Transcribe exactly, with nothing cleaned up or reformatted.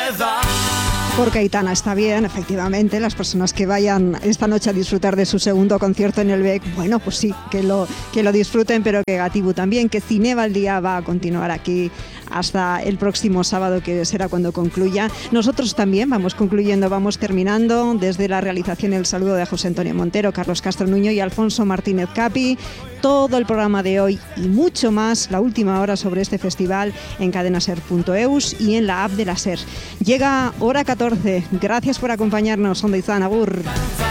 Porque Aitana está bien, efectivamente, las personas que vayan esta noche a disfrutar de su segundo concierto en el B E C, bueno, pues sí, que lo, que lo disfruten, pero que Gatibu también, que Cineba al Día va a continuar aquí hasta el próximo sábado, que será cuando concluya. Nosotros también vamos concluyendo, vamos terminando. Desde la realización, el saludo de José Antonio Montero, Carlos Castro Nuño y Alfonso Martínez Capi. Todo el programa de hoy y mucho más, la última hora sobre este festival en cadenaser punto eus y en la app de la SER. Llega hora catorce. Gracias por acompañarnos. Onda Izan, agur.